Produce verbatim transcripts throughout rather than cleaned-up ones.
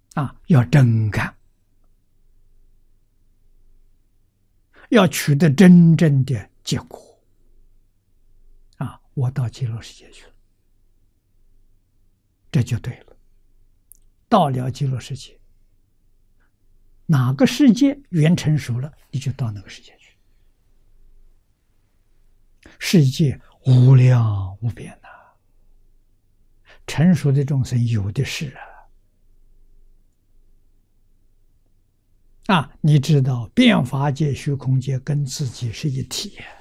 啊，要真干，要取得真正的结果。啊，我到极乐世界去了，这就对了。到了极乐世界，哪个世界缘成熟了，你就到那个世界去。世界无量无边呐、啊，成熟的众生有的是啊。啊，你知道变法界、虚空界跟自己是一体呀、啊。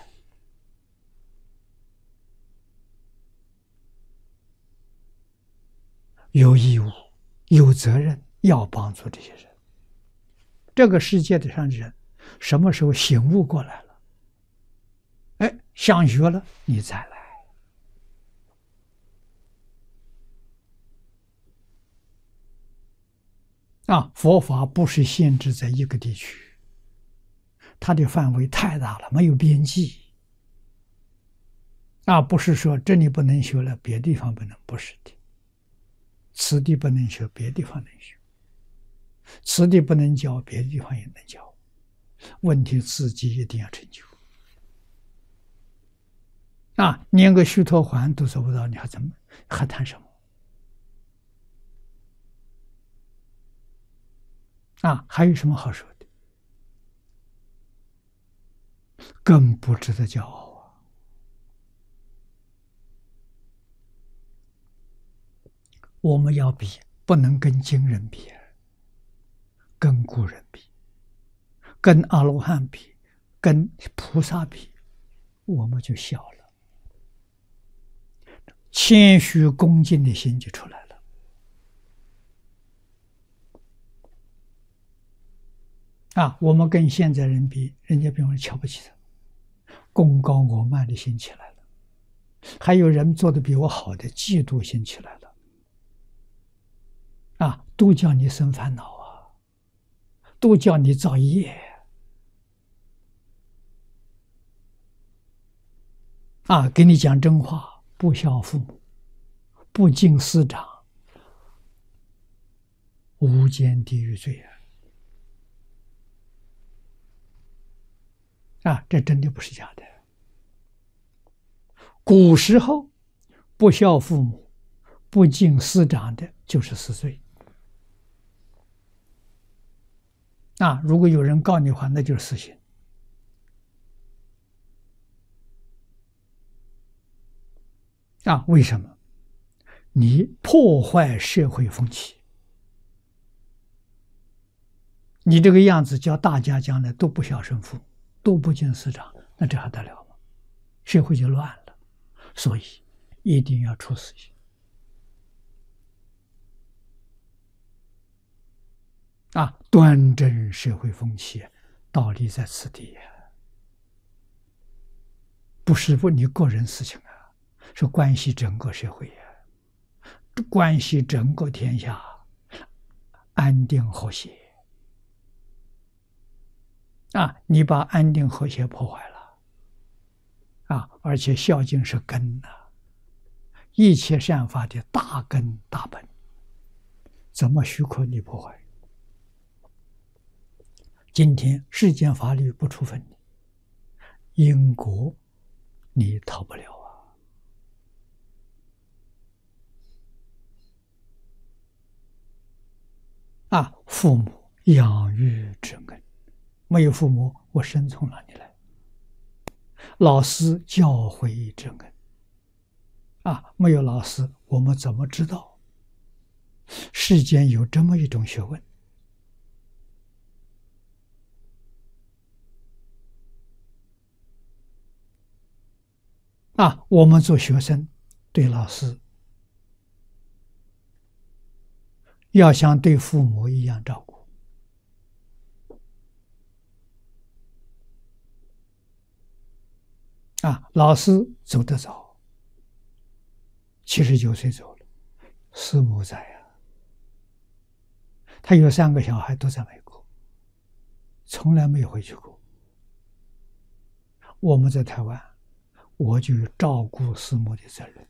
有义务、有责任要帮助这些人。这个世界的上的人，什么时候醒悟过来了？哎，想学了，你再来。啊，佛法不是限制在一个地区，它的范围太大了，没有边际。啊，不是说这里不能学了，别地方不能，不是的。此地不能学，别地方能学；此地不能教，别的地方也能教。问题自己一定要成就。啊，连个须陀洹都做不到，你还怎么还谈什么？啊，还有什么好说的？更不值得骄傲啊！我们要比，不能跟经人比，跟古人比，跟阿罗汉比，跟菩萨比，我们就小了。谦虚恭敬的心就出来了。啊，我们跟现在人比，人家比我们瞧不起他，功高我慢的心起来了。还有人做的比我好的，嫉妒心起来了。啊，都叫你生烦恼啊，都叫你造业。啊，给你讲真话，不孝父母，不敬师长，无间地狱罪啊！啊，这真的不是假的。古时候不孝父母、不敬师长的，就是死罪。啊，如果有人告你的话，那就是死刑。啊，为什么？你破坏社会风气，你这个样子叫大家将来都不孝顺父母，都不敬师长，那这还得了吗？社会就乱了。所以一定要处死刑。啊，端正社会风气，道理在此地呀、啊，不是不你个人事情啊，是关系整个社会呀、啊，关系整个天下安定和谐。啊，你把安定和谐破坏了，啊，而且孝敬是根呐、啊，一切善法的大根大本，怎么许可你破坏？今天世间法律不处分你，因果你逃不了啊！啊，父母养育之恩，没有父母，我生从哪里来？老师教诲之恩，啊，没有老师，我们怎么知道世间有这么一种学问？啊，我们做学生，对老师要像对父母一样照顾。啊，老师走得早，七十九岁走了，师母在呀、啊。他有三个小孩都在美国，从来没有回去过。我们在台湾，我就有照顾师母的责任。